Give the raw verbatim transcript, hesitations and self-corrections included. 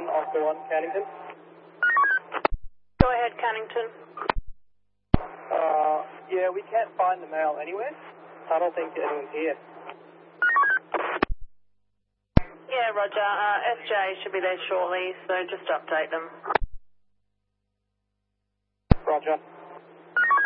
one, Oscar one, Cannington. Go ahead, Cannington. Uh, yeah, we can't find the mail anywhere. I don't think anyone's here. Yeah, Roger. Uh, S J should be there shortly, so just update them. Roger.